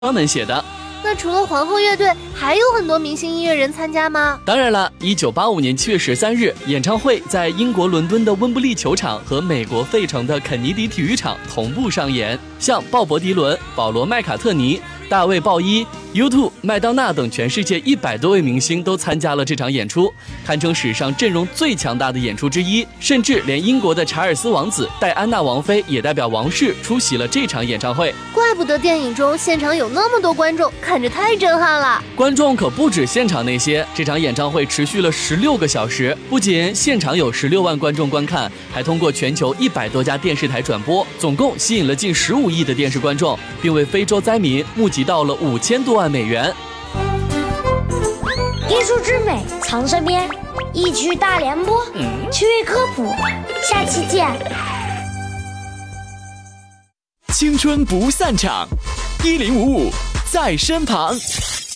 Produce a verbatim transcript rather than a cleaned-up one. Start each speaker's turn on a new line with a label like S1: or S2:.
S1: 专门写的。
S2: 那除了皇后乐队，还有很多明星音乐人参加吗？
S1: 当然了，一九八五年七月十三日，演唱会在英国伦敦的温布利球场和美国费城的肯尼迪体育场同步上演，像鲍勃迪伦、保罗麦卡特尼、大卫鲍伊、U 二、麦当娜等全世界一百多位明星都参加了这场演出，堪称史上阵容最强大的演出之一。甚至连英国的查尔斯王子、戴安娜王妃也代表王室出席了这场演唱会。
S2: 怪不得电影中现场有那么多观众，看着太震撼了。
S1: 观众可不止现场那些，这场演唱会持续了十六个小时，不仅现场有十六万观众观看，还通过全球一百多家电视台转播，总共吸引了近十五亿的电视观众，并为非洲灾民募集到了五千多万美元。
S3: 艺术之美藏身边，一曲大联播，趣味科普，下期见。
S4: 青春不散场，一零五五在身旁。